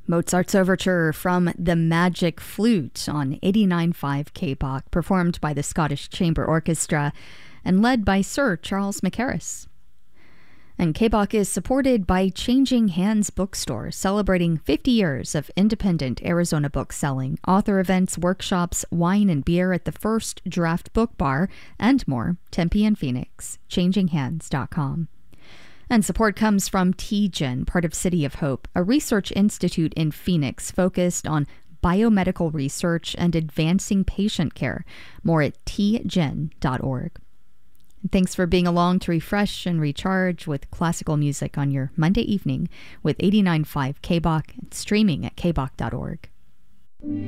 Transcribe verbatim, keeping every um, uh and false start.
Mozart's Overture from the Magic Flute on eighty-nine point five K B O C, performed by the Scottish Chamber Orchestra and led by Sir Charles Mackerras. And K B O C is supported by Changing Hands Bookstore, celebrating fifty years of independent Arizona book selling, author events, workshops, wine and beer at the First Draft Book Bar, and more. Tempe and Phoenix, changing hands dot com. And support comes from T G E N, part of City of Hope, a research institute in Phoenix focused on biomedical research and advancing patient care. More at t gen dot org. And thanks for being along to refresh and recharge with classical music on your Monday evening with eighty-nine point five K B O C and streaming at k b o c dot org.